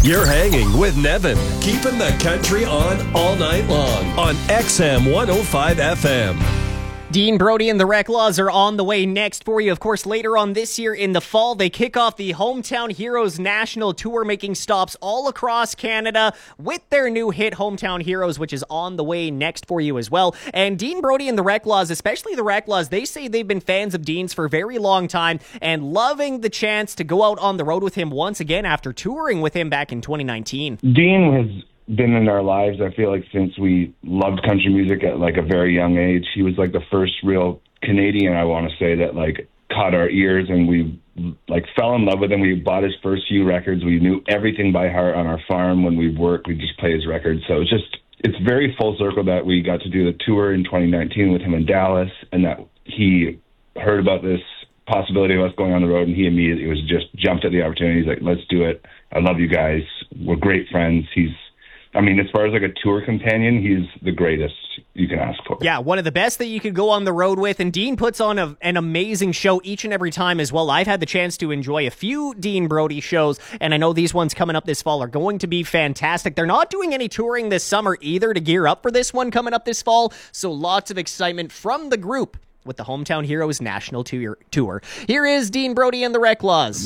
You're hanging with Nevin, keeping the country on all night long on XM 105 FM. Dean Brody and the Reclaws are on the way next for you. Of course, later on this year in the fall, they kick off the Hometown Heroes National Tour, making stops all across Canada with their new hit Hometown Heroes, which is on the way next for you as well. And Dean Brody and the Reclaws, especially the Reclaws, they say they've been fans of Dean's for a very long time and loving the chance to go out on the road with him once again after touring with him back in 2019. Dean has been in our lives, I feel like, since we loved country music at like a very young age. He was like the first real Canadian, I want to say, that like caught our ears, and we like fell in love with him. We bought his first few records. We knew everything by heart on our farm. When we'd work, we'd just play his records. So it's very full circle that we got to do the tour in 2019 with him in Dallas, and that he heard about this possibility of us going on the road, and he immediately was just jumped at the opportunity. He's like, let's do it. I love you guys. We're great friends. As far as like a tour companion, he's the greatest you can ask for. Yeah, one of the best that you could go on the road with, and Dean puts on an amazing show each and every time as well. I've had the chance to enjoy a few Dean Brody shows, and I know these ones coming up this fall are going to be fantastic. They're not doing any touring this summer either to gear up for this one coming up this fall, so lots of excitement from the group with the Hometown Heroes National Tour. Here is Dean Brody and the Reclaws.